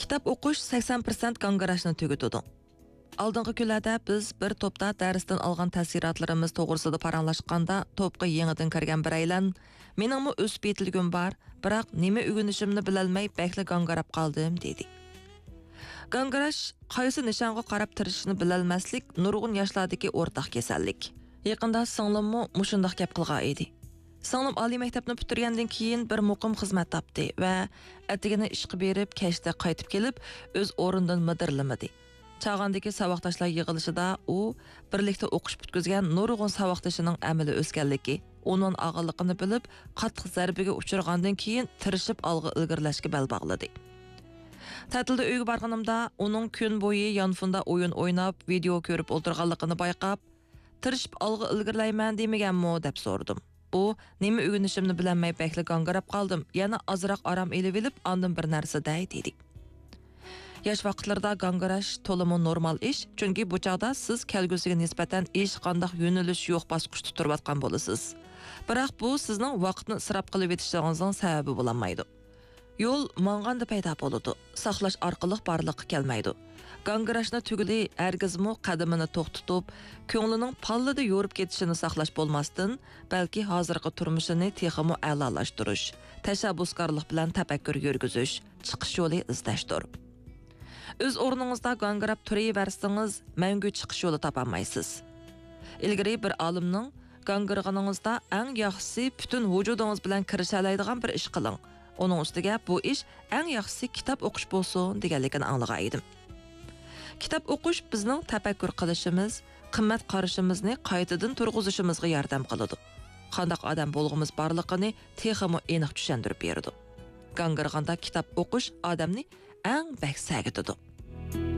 Kitap o'qish 80% gangirashni tugutadi. Алдыңғы күләдә biz bir topda dərsdən alğan təsiratlarımız toğrusida paranlaşqanda topqa yenidən kirgan bir aylan meningmi o'sib yetilgim bor, biroq nima o'rganishimni bilolmay bəkli gangarab qaldım dedi. Gangarash qaysi nishonga qarab tirishishni bilolmaslik nurg'un yoshlardagi o'rtaq kasallik. Yaqinda singlimmi mushundaq gap qilgan edi. Singlim oliy maktabni bitirgandan keyin bir muqim xizmat topdi va atigini ishga berib, kechda qaytib kelib, o'z o'rnidan midirlamadi. Çağandaki savaqdaşlar yığılışıda u birlikte o'qish bitkizgan nurg'un savaqdashining amali o'sganligi, onun ağırlığını bilib, qattiq zarbiga uchirgandan keyin tirishib olg'a ilgirlashga bel bog'ladi. Ta'tilda uyga borganimda uning kun bo'yi yonfunda o'yin o'ynab, video ko'rib o'tirganligini bayqab, tirishib olg'a ilgirlayman demaganmi deb so'radim. U nima o'rganishimni bilolmay bakli gangirab qoldim, yana ozroq orom elib olib, ondan bir narsa dedi. Yaş vaqtlarda gangirash to'limi normal ish, chunki bu chaqda siz kelgusiga nisbatan hech qanday yo'nalish yo'q bosqichda turayotgan bo'lasiz. Biroq bu sizning vaqtni isrof qilib etishingizning sababi bo'lmaydi. Yo'l manganda paydo bo'ladi, saqlash orqali barliqqa kelmaydi. Gangirashni tuguli hargizmi qadamini to'xtatib, ko'nglining pallida yo'rib ketishini saqlash bo'lmasdan, balki hozirgi turmushini texmo a'lolashtirish, tashabbuskorlik bilan tafakkur yurgizish, chiqish yo'li izlashdir. Öz o'rningizda gangirab turaversangiz, mangu chiqish yo'li topolmaysiz. Ilgari bir olimning gangirganingizda eng yaxshisi butun vujudingiz bilan kirisha oladigan bir ish qiling. Uning ustiga bu ish eng yaxshisi kitob o'qish bo'lsin deganligini anglagan edim. Kitob o'qish bizning tafakkur qilishimiz, qimmat qarashimizni qaytadan turg'izishimizga yordam qiladi. Qanday odam bo'lg'imiz borligini texmo aniq tushuntirib beradi. Gangirganda kitob o'qish odamni eng bak sagitadi.